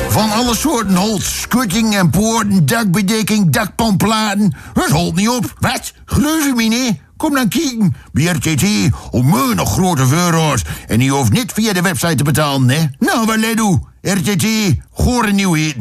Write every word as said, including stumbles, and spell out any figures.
Van alle soorten holt, schutting en poorten, dakbedekking, dakpanplaten. Het holt niet op. Wat? Geloof je me niet? Kom dan kijken. Bij R T T onmeunig grote euro's. En die hoeft niet via de website te betalen, hè? Nou, wat let u? R T T, goor een nieuw eten.